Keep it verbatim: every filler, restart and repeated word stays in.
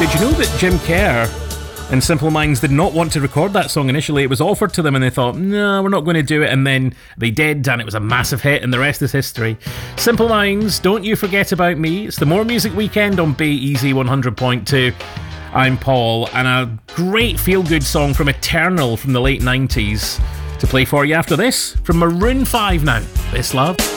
Did you know that Jim Kerr and Simple Minds did not want to record that song initially? It was offered to them and they thought, no, we're not going to do it, and then they did, and it was a massive hit, and the rest is history. Simple Minds, Don't You Forget About Me. It's the More Music Weekend on Bay Easy one hundred point two. I'm Paul, and a great feel-good song from Eternal from the late nineties to play for you after this, from Maroon five now. This Love.